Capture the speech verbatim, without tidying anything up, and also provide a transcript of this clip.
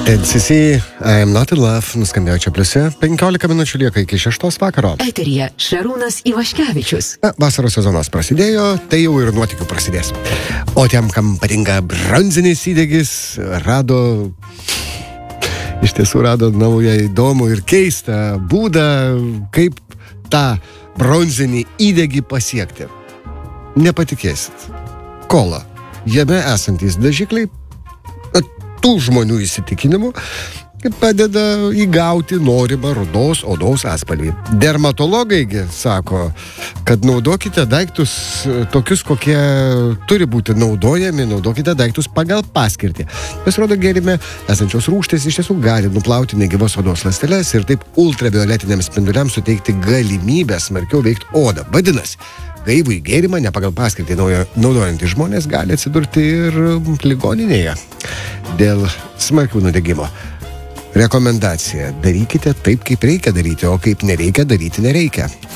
N C C, I'm not in love, nuskambėjo čia pliuse. penkiolika minučių lieka iki šeštos vakaro. Eteryje Šarūnas Ivaškevičius. Na, vasaros sezonas prasidėjo, tai jau ir nuotykių prasidės. O tiem, kam patinka bronzinis įdegis, rado, iš tiesų rado naują įdomų ir keistą būdą, kaip tą bronzinį įdegį pasiekti. Nepatikėsit. Kola. Jame esantys dažikliai tų žmonių įsitikinimu padeda įgauti norimą rudos odos atspalvį. Dermatologai sako, kad naudokite daiktus tokius, kokie turi būti naudojami, naudokite daiktus pagal paskirtį. Pasirodo, gėrime esančios rūgštys iš tiesų gali nuplauti negyvos odos ląsteles ir taip ultravioletiniams spinduliams suteikti galimybę smarkiau veikti odą. Vadinasi, gaivų gėrimą ne pagal paskirtį naudojantys žmonės gali atsidurti ir ligoninėje dėl smarkių nudegimo. Rekomendacija: darykite taip, kaip reikia daryti, o kaip nereikia daryti nereikia.